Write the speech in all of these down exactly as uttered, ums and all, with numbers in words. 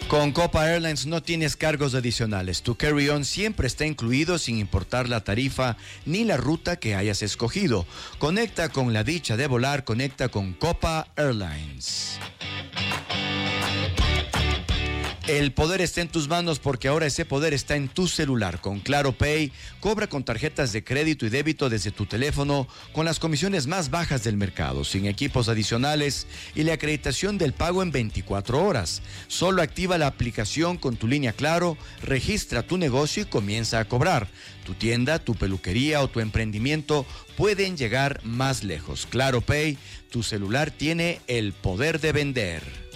Con Copa Airlines no tienes cargos adicionales. Tu carry-on siempre está incluido sin importar la tarifa ni la ruta que hayas escogido. Conecta con la dicha de volar, conecta con Copa Airlines. El poder está en tus manos porque ahora ese poder está en tu celular. Con Claro Pay, cobra con tarjetas de crédito y débito desde tu teléfono con las comisiones más bajas del mercado, sin equipos adicionales y la acreditación del pago en veinticuatro horas. Solo activa la aplicación con tu línea Claro, registra tu negocio y comienza a cobrar. Tu tienda, tu peluquería o tu emprendimiento pueden llegar más lejos. Claro Pay, tu celular tiene el poder de vender.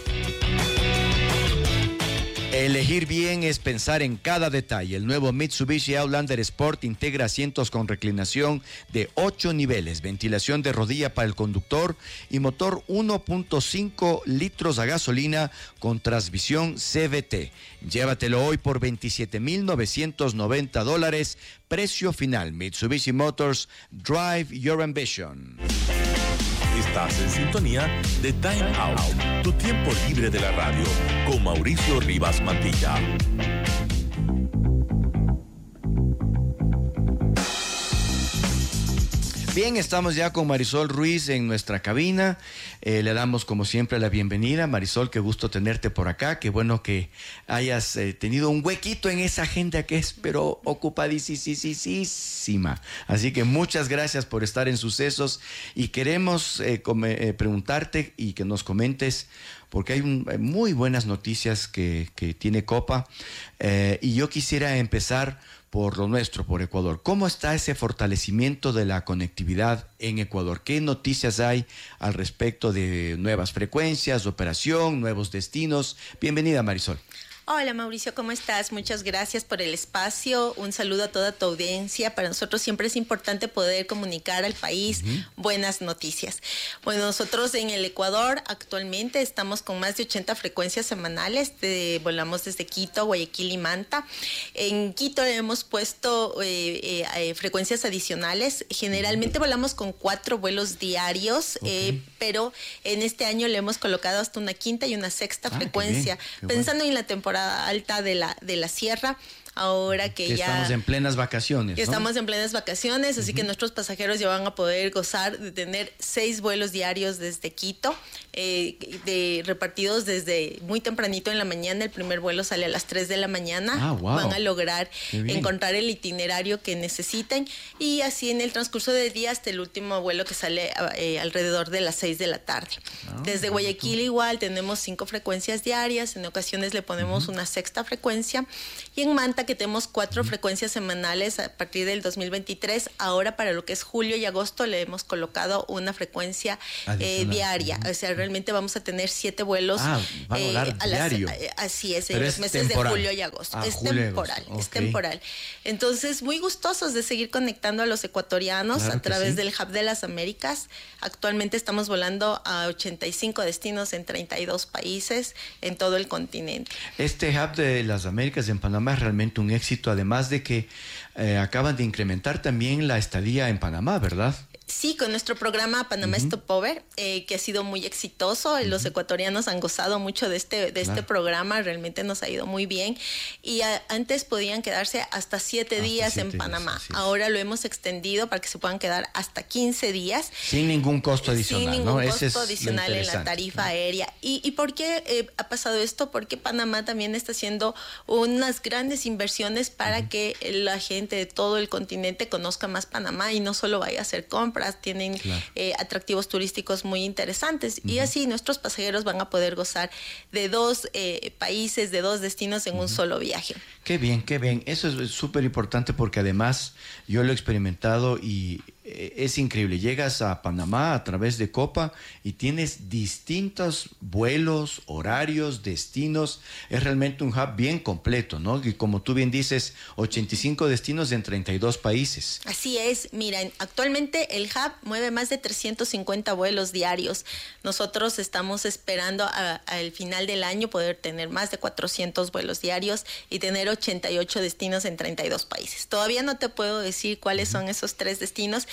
Elegir bien es pensar en cada detalle. El nuevo Mitsubishi Outlander Sport integra asientos con reclinación de ocho niveles, ventilación de rodilla para el conductor y motor uno punto cinco litros a gasolina con transmisión C V T. Llévatelo hoy por veintisiete mil novecientos noventa dólares. Precio final. Mitsubishi Motors. Drive your ambition. Estás en sintonía de Time Out, tu tiempo libre de la radio, con Mauricio Rivas Mantilla. Bien, estamos ya con Marisol Ruiz en nuestra cabina. Eh, le damos como siempre la bienvenida. Marisol, qué gusto tenerte por acá. Qué bueno que hayas eh, tenido un huequito en esa agenda que es, pero ocupadísima. Así que muchas gracias por estar en Sucesos y queremos eh, come, eh, preguntarte y que nos comentes, porque hay un, muy buenas noticias que, que tiene Copa eh, y yo quisiera empezar por lo nuestro, por Ecuador. ¿Cómo está ese fortalecimiento de la conectividad en Ecuador? ¿Qué noticias hay al respecto de nuevas frecuencias, operación, nuevos destinos? Bienvenida, Marisol. Hola Mauricio, ¿cómo estás? Muchas gracias por el espacio. Un saludo a toda tu audiencia. Para nosotros siempre es importante poder comunicar al país uh-huh. buenas noticias. Bueno, nosotros en el Ecuador actualmente estamos con más de ochenta frecuencias semanales. De, volamos desde Quito, Guayaquil y Manta. En Quito hemos puesto eh, eh, eh, frecuencias adicionales. Generalmente uh-huh. volamos con cuatro vuelos diarios, okay. eh, pero en este año le hemos colocado hasta una quinta y una sexta ah, frecuencia. Qué bien, qué Pensando bueno. en la temporada alta de la, de la sierra, ahora que, que ya... Estamos en plenas vacaciones, que ¿no? Estamos en plenas vacaciones, así uh-huh. que nuestros pasajeros ya van a poder gozar de tener seis vuelos diarios desde Quito, eh, de, repartidos desde muy tempranito en la mañana. El primer vuelo sale a las tres de la mañana. Ah, wow. Van a lograr encontrar el itinerario que necesiten y así en el transcurso del día hasta el último vuelo que sale eh, alrededor de las seis de la tarde. Ah, desde Guayaquil igual tenemos cinco frecuencias diarias, en ocasiones le ponemos uh-huh. una sexta frecuencia, y en Manta que tenemos cuatro uh-huh. frecuencias semanales a partir del dos mil veintitrés. Ahora para lo que es julio y agosto le hemos colocado una frecuencia eh, diaria. Uh-huh. O sea, realmente vamos a tener siete vuelos. Ah, va a volar eh, a diario. Las, eh, así es, Pero en es los meses temporal. de julio y agosto. Ah, es julio temporal, agosto. es Okay. temporal. Entonces, muy gustosos de seguir conectando a los ecuatorianos claro a través sí. del Hub de las Américas. Actualmente estamos volando a ochenta y cinco destinos en treinta y dos países en todo el continente. Este Hub de las Américas en Panamá es realmente un éxito, además de que eh, acaban de incrementar también la estadía en Panamá, ¿verdad? Sí, con nuestro programa Panamá uh-huh. Stopover, eh, que ha sido muy exitoso. Uh-huh. Los ecuatorianos han gozado mucho de este, de claro. este programa, realmente nos ha ido muy bien. Y a, antes podían quedarse hasta siete hasta días siete en Panamá. Días, Ahora lo hemos extendido para que se puedan quedar hasta quince días. Sin ningún costo adicional, Sin ningún ¿no? costo Ese es adicional en la tarifa ¿no? aérea. ¿Y, y por qué eh, ha pasado esto? Porque Panamá también está haciendo unas grandes inversiones para uh-huh. que la gente de todo el continente conozca más Panamá y no solo vaya a hacer compras. Tienen claro. eh, atractivos turísticos muy interesantes uh-huh. y así nuestros pasajeros van a poder gozar de dos eh, países, de dos destinos en uh-huh. un solo viaje. Qué bien, qué bien. Eso es súper importante porque además yo lo he experimentado y es increíble. Llegas a Panamá a través de Copa y tienes distintos vuelos, horarios, destinos. Es realmente un hub bien completo, ¿no? Y como tú bien dices, ochenta y cinco destinos en treinta y dos países. Así es. Miren, actualmente el hub mueve más de trescientos cincuenta vuelos diarios. Nosotros estamos esperando al final del año poder tener más de cuatrocientos vuelos diarios y tener ochenta y ocho destinos en treinta y dos países. Todavía no te puedo decir cuáles uh-huh. son esos tres destinos,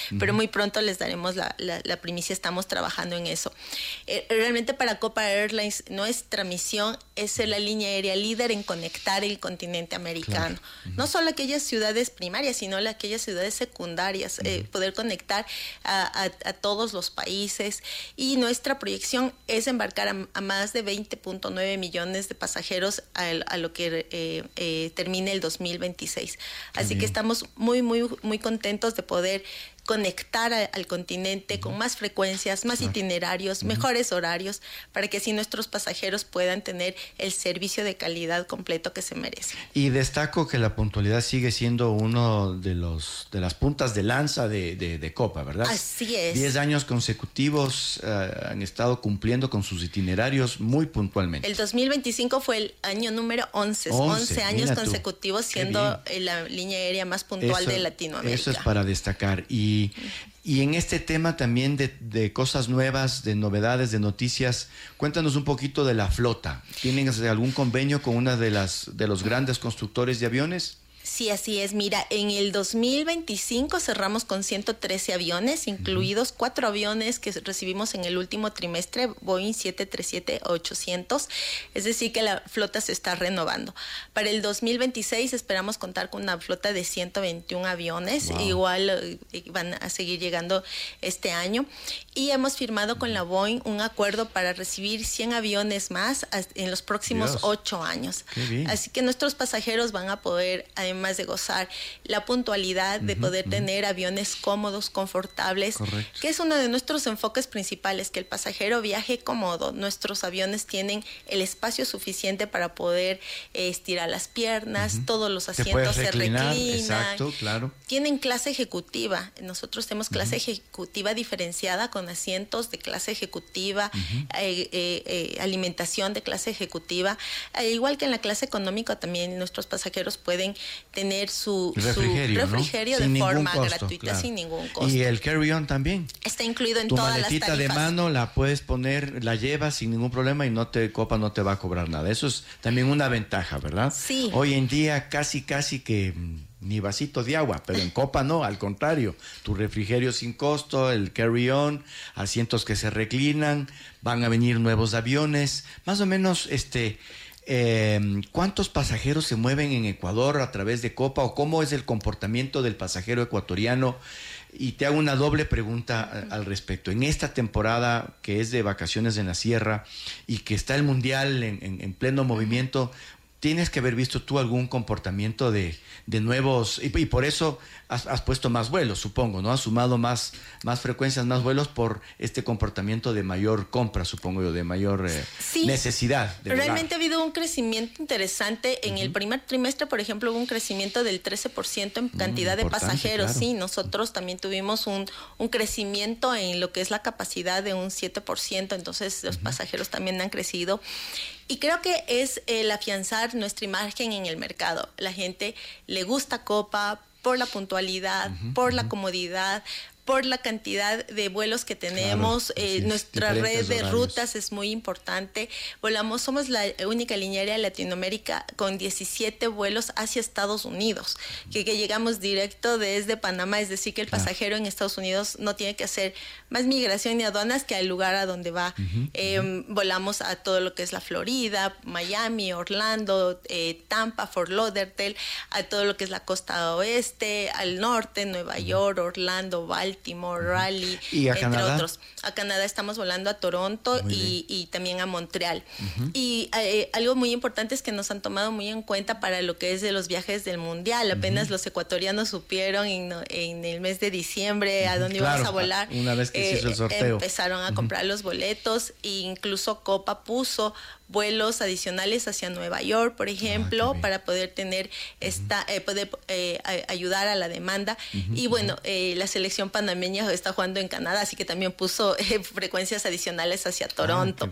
uh-huh. pero muy pronto les daremos la, la, la primicia, estamos trabajando en eso. Eh, realmente para Copa Airlines nuestra misión es ser la línea aérea líder en conectar el continente americano. Claro. Uh-huh. No solo aquellas ciudades primarias, sino aquellas ciudades secundarias, uh-huh. eh, poder conectar a, a, a todos los países, y nuestra proyección es embarcar a, a más de veinte punto nueve millones de pasajeros a, a lo que eh, eh, termine el dos mil veintiséis. Qué Así bien. Que estamos muy, muy, muy contentos de poder conectar a, al continente uh-huh. con más frecuencias, más claro. itinerarios, uh-huh. mejores horarios, para que así nuestros pasajeros puedan tener el servicio de calidad completo que se merecen. Y destaco que la puntualidad sigue siendo uno de los de las puntas de lanza de, de, de Copa, ¿verdad? Así es. Diez años consecutivos uh, han estado cumpliendo con sus itinerarios muy puntualmente. El dos mil veinticinco fue el año número once, once años consecutivos siendo la línea aérea más puntual eso, de Latinoamérica. Eso es para destacar. Y Y, y en este tema también de, de cosas nuevas, de novedades, de noticias, cuéntanos un poquito de la flota. ¿Tienen algún convenio con una de las de los grandes constructores de aviones? Sí, así es. Mira, en el dos mil veinticinco cerramos con ciento trece aviones, incluidos uh-huh. cuatro aviones que recibimos en el último trimestre, Boeing siete treinta y siete ochocientos. Es decir, que la flota se está renovando. Para el dos mil veintiséis esperamos contar con una flota de ciento veintiún aviones. Wow. Igual eh, van a seguir llegando este año. Y hemos firmado con la Boeing un acuerdo para recibir cien aviones más en los próximos ocho años. Qué bien. Así que nuestros pasajeros van a poder, además de gozar la puntualidad, de uh-huh, poder uh-huh. tener aviones cómodos, confortables, Correcto. Que es uno de nuestros enfoques principales, que el pasajero viaje cómodo. Nuestros aviones tienen el espacio suficiente para poder eh, estirar las piernas, uh-huh. todos los asientos se reclinan. Exacto, claro. Tienen clase ejecutiva. Nosotros tenemos clase uh-huh. ejecutiva diferenciada con asientos de clase ejecutiva, uh-huh. eh, eh, eh, alimentación de clase ejecutiva. Eh, igual que en la clase económica, también nuestros pasajeros pueden tener su refrigerio, su refrigerio ¿no? de forma costo, gratuita, claro. sin ningún costo. Y el carry-on también. Está incluido en tu todas las maletita tarifas. de mano la puedes poner, la llevas sin ningún problema y no te Copa no te va a cobrar nada. Eso es también una ventaja, ¿verdad? Sí. Hoy en día casi, casi que ni vasito de agua, pero en Copa no, al contrario, tu refrigerio sin costo, el carry-on, asientos que se reclinan, van a venir nuevos aviones, más o menos, este, eh, ¿cuántos pasajeros se mueven en Ecuador a través de Copa o cómo es el comportamiento del pasajero ecuatoriano? Y te hago una doble pregunta al respecto. En esta temporada que es de vacaciones en la sierra y que está el mundial en, en, en pleno movimiento, ¿tienes que haber visto tú algún comportamiento de, de nuevos? Y, y por eso has, has puesto más vuelos, supongo, ¿no? Has sumado más, más frecuencias, más vuelos por este comportamiento de mayor compra, supongo yo, de mayor eh, sí, necesidad de realmente volar. Ha habido un crecimiento interesante. En uh-huh. el primer trimestre, por ejemplo, hubo un crecimiento del trece por ciento en cantidad mm, de pasajeros. Claro. Sí, nosotros también tuvimos un, un crecimiento en lo que es la capacidad de un siete por ciento. Entonces, los uh-huh. pasajeros también han crecido. Y creo que es el afianzar nuestra imagen en el mercado. La gente le gusta Copa por la puntualidad, uh-huh, por uh-huh. la comodidad, por la cantidad de vuelos que tenemos. Claro, eh, nuestra red de horarios. Rutas es muy importante. Volamos, somos la única línea aérea de Latinoamérica con diecisiete vuelos hacia Estados Unidos, que, que llegamos directo desde Panamá, es decir, que el claro. pasajero en Estados Unidos no tiene que hacer más migración ni aduanas que al lugar a donde va. Uh-huh, eh, uh-huh. Volamos a todo lo que es la Florida, Miami, Orlando, eh, Tampa, Fort Lauderdale, a todo lo que es la costa oeste, al norte, Nueva uh-huh. York, Orlando, Baltimore, Baltimore, Raleigh, ¿Y a entre Canadá? otros. A Canadá estamos volando a Toronto y, y también a Montreal. Uh-huh. Y eh, algo muy importante es que nos han tomado muy en cuenta para lo que es de los viajes del Mundial. Apenas uh-huh. los ecuatorianos supieron en, en el mes de diciembre uh-huh. a dónde claro, íbamos a volar. Una vez que eh, se hizo el sorteo. Empezaron a comprar uh-huh. los boletos e incluso Copa puso vuelos adicionales hacia Nueva York, por ejemplo, ah, para poder tener esta, uh-huh. eh, poder eh, ayudar a la demanda. Uh-huh. Y bueno, eh, la selección panameña está jugando en Canadá, así que también puso eh, frecuencias adicionales hacia Toronto. Ah,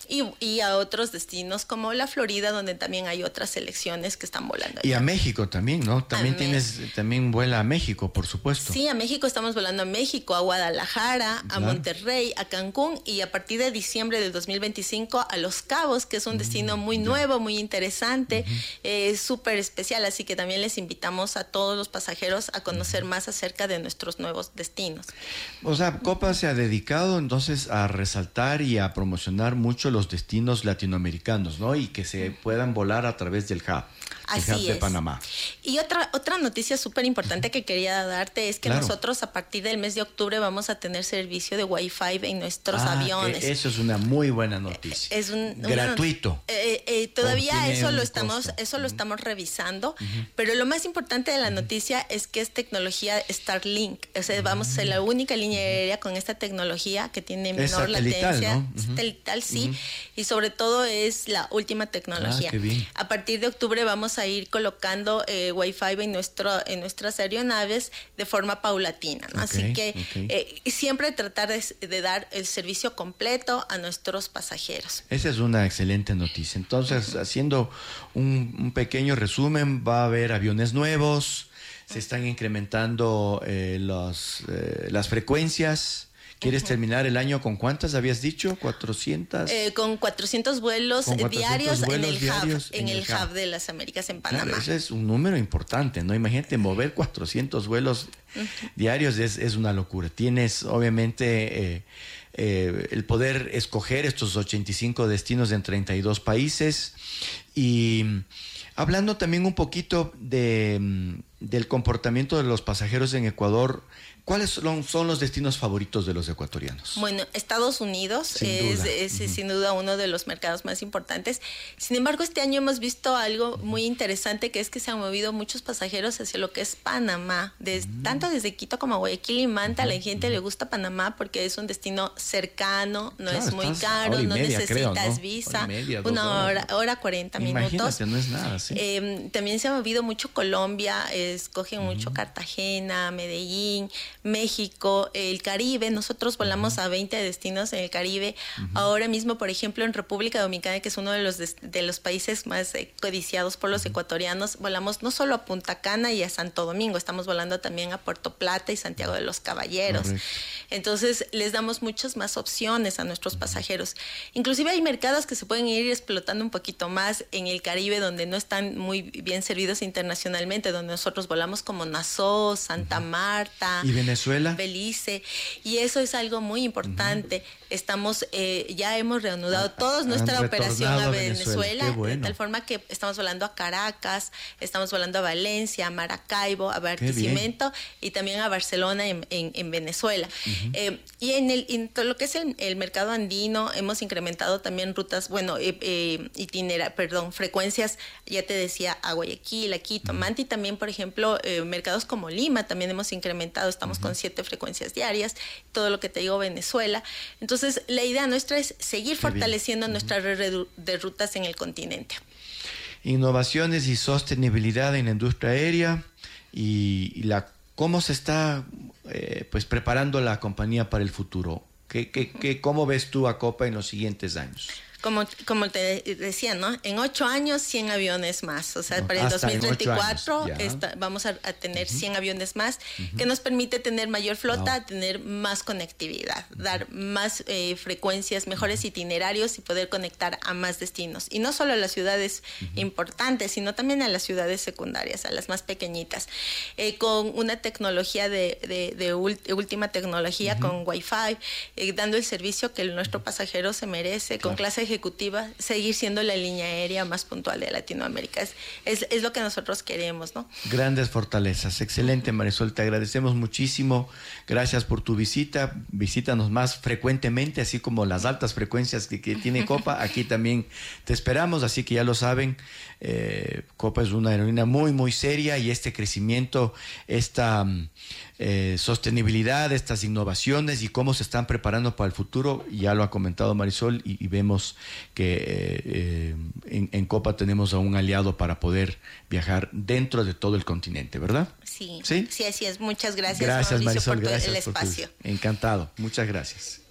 y, y a otros destinos como la Florida, donde también hay otras selecciones que están volando allá. Y a México también, ¿no? También a tienes, Me... también vuela a México, por supuesto. Sí, a México estamos volando a México, a Guadalajara, a claro. Monterrey, a Cancún, y a partir de diciembre del dos mil veinticinco a Los Cabos, que es un destino muy nuevo, muy interesante, uh-huh. eh, súper especial, así que también les invitamos a todos los pasajeros a conocer uh-huh. más acerca de nuestros nuevos destinos. O sea, Copa se ha dedicado entonces a resaltar y a promocionar mucho los destinos latinoamericanos, ¿no? Y que se puedan volar a través del hub. Así de es. Panamá. Y otra otra noticia súper importante que quería darte es que claro. nosotros a partir del mes de octubre vamos a tener servicio de Wi-Fi en nuestros ah, aviones. Eso es una muy buena noticia. Es un gratuito. Una, eh, eh, todavía eso lo estamos costo. eso lo estamos revisando, uh-huh. pero lo más importante de la uh-huh. noticia es que es tecnología Starlink. O sea, uh-huh. vamos a ser la única línea aérea con esta tecnología que tiene menor latencia, ¿no? uh-huh. satelital, sí, uh-huh. y sobre todo es la última tecnología. Ah, qué bien. A partir de octubre vamos a ir colocando eh, Wi-Fi en, nuestro, en nuestras aeronaves de forma paulatina, ¿no? Okay, Así que okay. eh, siempre tratar de, de dar el servicio completo a nuestros pasajeros. Esa es una excelente noticia. Entonces, uh-huh. haciendo un, un pequeño resumen, va a haber aviones nuevos, se están incrementando eh, los, eh, las frecuencias. ¿Quieres uh-huh. terminar el año con cuántas habías dicho? ¿cuatrocientos? Eh, con cuatrocientos vuelos con cuatrocientos diarios, vuelos en, el diarios hub, en, en el hub. hub de las Américas en Panamá. Claro, ese es un número importante, ¿no? Imagínate, mover cuatrocientos vuelos uh-huh. diarios es, es una locura. Tienes, obviamente, eh, eh, el poder escoger estos ochenta y cinco destinos en treinta y dos países. Y hablando también un poquito de, del comportamiento de los pasajeros en Ecuador, ¿cuáles son, son los destinos favoritos de los ecuatorianos? Bueno, Estados Unidos sin es, duda. es uh-huh. sin duda uno de los mercados más importantes. Sin embargo, este año hemos visto algo muy interesante, que es que se han movido muchos pasajeros hacia lo que es Panamá. Desde, uh-huh. Tanto desde Quito como Guayaquil y Manta, a uh-huh. la gente uh-huh. le gusta Panamá porque es un destino cercano, no claro, es muy caro, no media, necesitas creo, ¿no? visa, hora media, una hora, hora cuarenta minutos. Imagínate, no es nada, ¿sí? Eh, también se ha movido mucho Colombia, escogen uh-huh. mucho Cartagena, Medellín, México, el Caribe. Nosotros volamos uh-huh. a veinte destinos en el Caribe. Uh-huh. Ahora mismo, por ejemplo, en República Dominicana, que es uno de los de, de los países más eh, codiciados por los uh-huh. ecuatorianos, volamos no solo a Punta Cana y a Santo Domingo, estamos volando también a Puerto Plata y Santiago de los Caballeros. Correcto. Entonces, les damos muchas más opciones a nuestros uh-huh. pasajeros. Inclusive hay mercados que se pueden ir explotando un poquito más en el Caribe, donde no están muy bien servidos internacionalmente, donde nosotros volamos como Nassau, Santa uh-huh. Marta. ¿Y Venezuela? Belice, y eso es algo muy importante. Uh-huh. Estamos, eh, ya hemos reanudado ah, toda nuestra operación a Venezuela, Venezuela bueno. de tal forma que estamos volando a Caracas, estamos volando a Valencia, a Maracaibo, a Barquisimeto y también a Barcelona en, en, en Venezuela. Uh-huh. Eh, y en, el, en todo lo que es el, el mercado andino hemos incrementado también rutas, bueno, eh, eh, itinera, perdón, frecuencias, ya te decía, a Guayaquil, a Quito, uh-huh. Manta, y también, por ejemplo, eh, mercados como Lima también hemos incrementado, estamos uh-huh. con siete frecuencias diarias, todo lo que te digo, Venezuela. Entonces, la idea nuestra es seguir Qué fortaleciendo uh-huh. nuestra red de rutas en el continente. Innovaciones y sostenibilidad en la industria aérea y, y la cómo se está eh, pues preparando la compañía para el futuro. ¿Qué, qué, qué, ¿Cómo ves tú a Copa en los siguientes años? Como, como te decía, ¿no? En ocho años, cien aviones más. O sea, no, para el dos mil treinta y cuatro esta, vamos a, a tener uh-huh. cien aviones más, uh-huh. que nos permite tener mayor flota, wow. tener más conectividad, uh-huh. dar más eh, frecuencias, mejores uh-huh. itinerarios y poder conectar a más destinos. Y no solo a las ciudades uh-huh. importantes, sino también a las ciudades secundarias, a las más pequeñitas. Eh, con una tecnología de, de, de última tecnología, uh-huh. con Wi-Fi, eh, dando el servicio que nuestro pasajero se merece, claro. con clase ejecutiva, seguir siendo la línea aérea más puntual de Latinoamérica. Es, es, es lo que nosotros queremos, ¿no? Grandes fortalezas. Excelente, Marisol. Te agradecemos muchísimo. Gracias por tu visita. Visítanos más frecuentemente, así como las altas frecuencias que, que tiene Copa. Aquí también te esperamos, así que ya lo saben. Eh, Copa es una aerolínea muy, muy seria y este crecimiento, esta eh, sostenibilidad, estas innovaciones y cómo se están preparando para el futuro, ya lo ha comentado Marisol y, y vemos que eh, eh, en, en Copa tenemos a un aliado para poder viajar dentro de todo el continente, ¿verdad? Sí, sí, sí así es. Muchas gracias, gracias Mauricio, Marisol, por gracias el espacio. Por tu, encantado, muchas gracias.